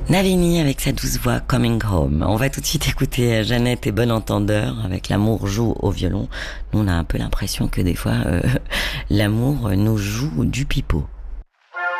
Navini avec sa douce voix Coming Home. On va tout de suite écouter Jeannette et Bon Entendeur avec L'amour joue au violon. Nous on a un peu l'impression que des fois l'amour nous joue du pipeau.